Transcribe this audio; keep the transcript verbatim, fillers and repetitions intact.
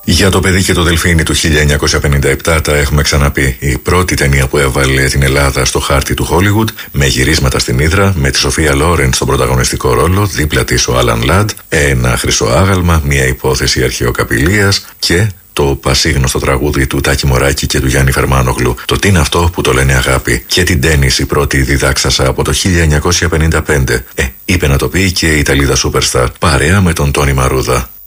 Για το παιδί και το δελφίνι του χίλια εννιακόσια πενήντα επτά τα έχουμε ξαναπεί. Η πρώτη ταινία που έβαλε την Ελλάδα στο χάρτη του Hollywood, με γυρίσματα στην Ύδρα, με τη Σοφία Λόρεν στον πρωταγωνιστικό ρόλο, δίπλα της ο Άλαν Λαντ, ένα χρυσό άγαλμα, μια υπόθεση αρχαιοκαπηλείας και το πασίγνωστο τραγούδι του Τάκη Μωράκη και του Γιάννη Φερμάνογλου. Το τι είναι αυτό που το λένε αγάπη. Και την τένις η πρώτη διδάξασα από το χίλια εννιακόσια πενήντα πέντε. Ε, είπε να το πει και η Ιταλίδα Superstar, παρέα με τον Τόνι Μαρούδα.